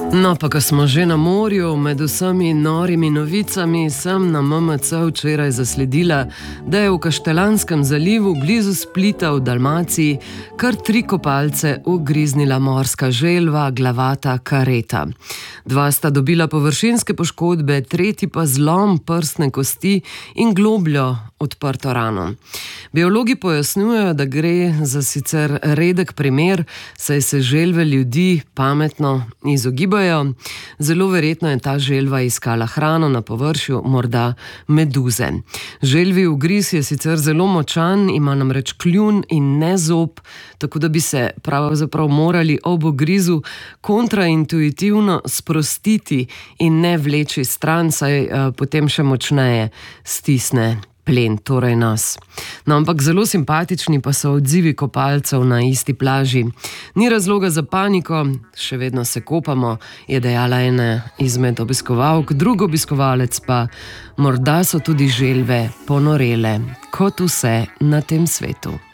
No, pa ko smo že na morju, med vsemi norimi novicami, sem na MMC včeraj zasledila, da je v Kaštelanskem zalivu blizu Splita v Dalmaciji kar 3 kopalce ugriznila morska želva, glavata kareta. 2 sta dobila površinske poškodbe, 3. pa zlom prstne kosti in globljo odprto rano. Biologi pojasnjujejo, da gre za sicer redek primer, saj se želve ljudi pametno izogibajo. Zelo verjetno je ta želva iskala hrano na površju, morda meduze. Želvi ugriz je sicer zelo močan, ima namreč kljun in ne zob, tako da bi se pravzaprav morali ob ugrizu kontraintuitivno sprostiti in ne vleči stran, saj potem še močneje stisne plen, torej nas. No, ampak zelo simpatični pa so odzivi kopalcev na isti plaži. Ni razloga za paniko, še vedno se kopamo, je dejala ena izmed obiskovalk, drug obiskovalec pa: morda so tudi želve ponorele, kot vse na tem svetu.